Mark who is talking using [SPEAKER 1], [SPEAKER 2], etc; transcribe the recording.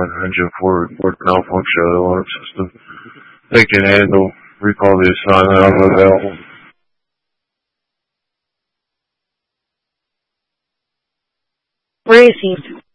[SPEAKER 1] engine for report malfunction of the alarm system. They can handle. Recall the assignment of available.
[SPEAKER 2] Received.